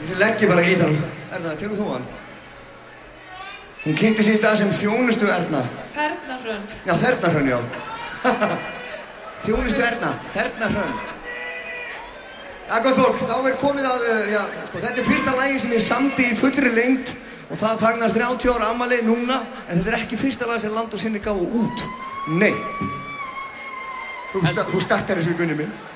Þessi leggi bara í það. Erna, tekur þú hann? Hún kynnti sig í dag sem þjónustu Erna. Þernahrönn. Já, Þernahrönn, já. Þjónustu Erna, Þernahrönn. Já, gott fólk, þá er komið að, þetta er fyrsta lagi sem ég samdi í fullri lengd og það fagnast 30 ára afmæli núna, en þetta er ekki fyrsta lag sem Land og Sinni gáfu út. Nei. Þú startar þessu, Gunni minn.